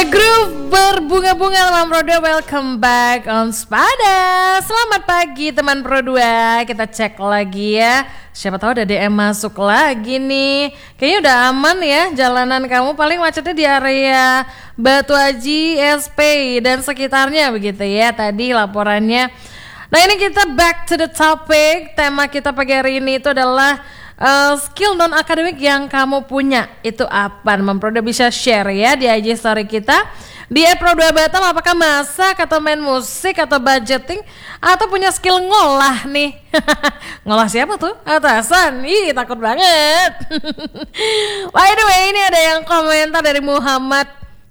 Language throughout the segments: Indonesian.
Groove berbunga-bunga teman Pro 2, welcome back on Spada. Selamat pagi teman Pro 2. Kita cek lagi ya. Siapa tahu ada DM masuk lagi nih. Kayaknya udah aman ya jalanan kamu. Paling macetnya di area Batu Aji, SP dan sekitarnya begitu ya. Tadi laporannya. Nah ini kita back to the topic. Tema kita pagi hari ini itu adalah skill non akademik yang kamu punya itu apa? Memproduksi bisa share ya di IG story kita di @pro2 Batam. Apakah masak atau main musik atau budgeting atau punya skill ngolah nih? Ngolah siapa tuh? Atasan? Ih takut banget. By the way ini ada yang komentar dari Muhammad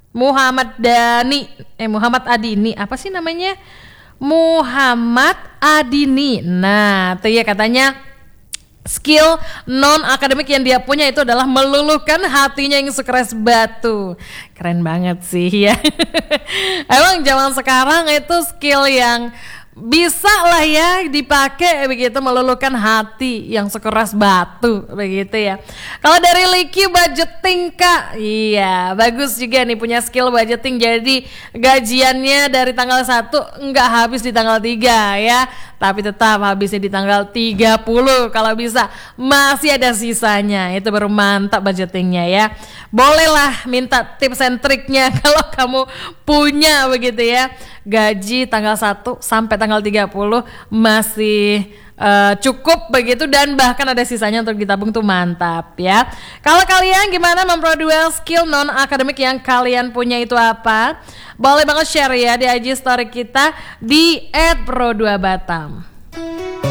Adini. Apa sih namanya? Muhammad Adini. Nah tuh ya katanya skill non akademik yang dia punya itu adalah meluluhkan hatinya yang sekeras batu. Keren banget sih ya. Emang zaman sekarang itu skill yang bisa lah ya dipakai begitu, meluluhkan hati yang sekeras batu begitu ya. Kalau dari Liki budgeting Kak, iya bagus juga nih punya skill budgeting. Jadi gajiannya dari tanggal 1 nggak habis di tanggal 3 ya, tapi tetap habisnya di tanggal 30 kalau bisa, masih ada sisanya. Itu baru mantap budgetingnya ya. Bolehlah minta tips and triknya kalau kamu punya begitu ya. Gaji tanggal 1 sampai tanggal 30 masih cukup begitu dan bahkan ada sisanya untuk ditabung tuh mantap ya. Kalau kalian gimana memproduksi skill non akademik yang kalian punya itu apa? Boleh banget share ya di IG story kita di @pro2batam.